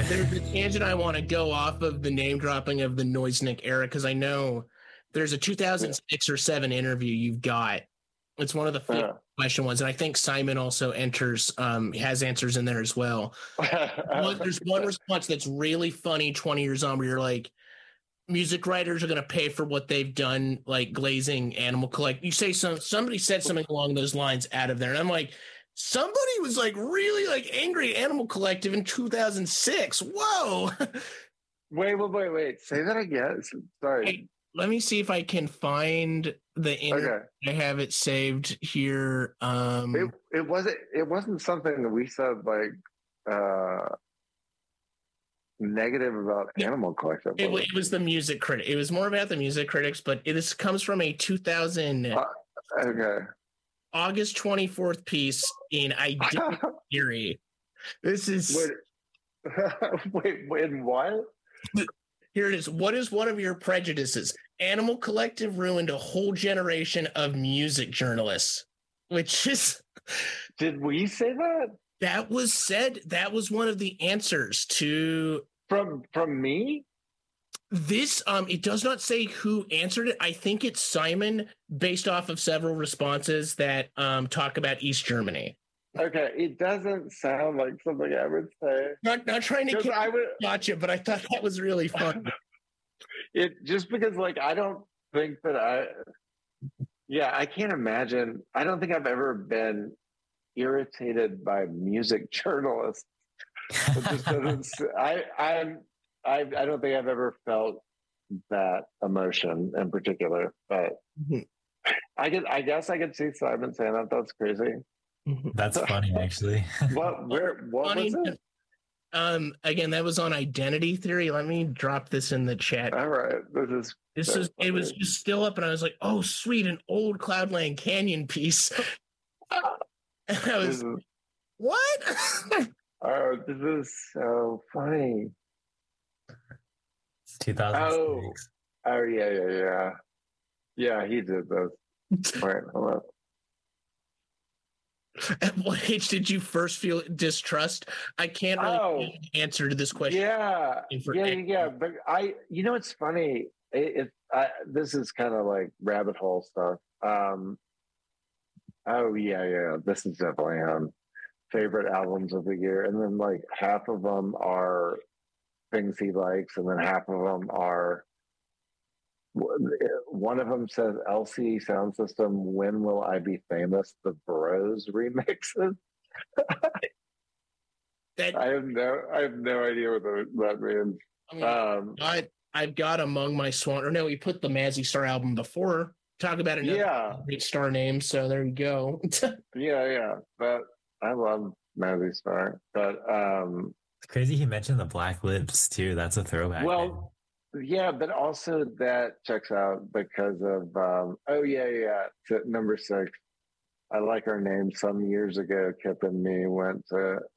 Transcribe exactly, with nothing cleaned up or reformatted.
there's a tangent I want to go off of the name dropping of the Noisnik era, because I know there's a two thousand six or seven interview you've got. It's one of the yeah. question ones, and I think Simon also enters, um, has answers in there as well. one, there's one response that's really funny twenty years on where you're like, music writers are going to pay for what they've done, like glazing Animal Collective. You say some, somebody said something along those lines out of there, and I'm like, somebody was like really like angry at Animal Collective in two thousand six. Whoa. wait, wait, wait, wait. Say that again. Sorry. Hey, let me see if I can find the interview. Okay. I have it saved here. Um, it, it wasn't. It wasn't something that we said like uh, negative about Animal Collective. It, it was the music critic. It was more about the music critics, but it, this comes from a two thousand. Uh, okay. August twenty-fourth piece in Identity Theory. This is... Wait, wait, wait, what? Here it is. What is one of your prejudices? Animal Collective ruined a whole generation of music journalists, which is... Did we say that? That was said. That was one of the answers to... From, from me? This, um, it does not say who answered it. I think it's Simon, based off of several responses that um, talk about East Germany. Okay, it doesn't sound like something I would say. Not, not trying to I would watch it, but I thought that was really fun. It just because, like, I don't think that I. Yeah, I can't imagine. I don't think I've ever been irritated by music journalists. It just doesn't. I I'm. I, I don't think I've ever felt that emotion in particular, but mm-hmm. I could, I guess I could see Simon saying that. That's crazy. That's funny, actually. What, where, what funny. was it? Um, again, that was on Identity Theory. Let me drop this in the chat. All right. This is, this is, it was just still up and I was like, oh, sweet. An old Cloudland Canyon piece. And I was, is, what? Oh, this is so funny. two thousand six. Oh, oh yeah, yeah, yeah. Yeah, he did those. All right, hold up. At what age did you first feel distrust? I can't really oh, answer to this question. Yeah, yeah, yeah. But I, you know, it's funny. It, it I, this is kind of like rabbit hole stuff. Um, oh yeah, yeah. This is definitely um favorite albums of the year, and then like half of them are things he likes, and then half of them are. One of them says L C D Sound System, When Will I Be Famous? The Bros remixes. that, I have no, I have no idea what that means. I mean, um, I, I've got Among My Swan. Or no, we put the Mazzy Star album before. Talk about another yeah. great star name. So there you go. yeah, yeah. But I love Mazzy Star. But um, it's crazy he mentioned the Black Lips too. That's a throwback. Well. Man. Yeah, but also that checks out because of um, oh yeah, yeah. To number six, I Like Our Name. Some years ago, Kip and me went to